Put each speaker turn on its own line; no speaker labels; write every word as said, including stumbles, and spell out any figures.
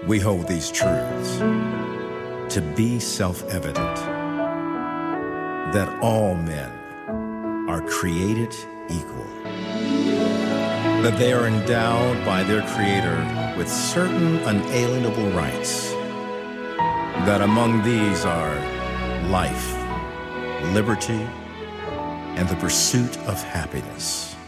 We hold these truths to be self-evident, that all men are created equal, that they are endowed by their Creator with certain unalienable rights, that among these are life, liberty, and the pursuit of happiness.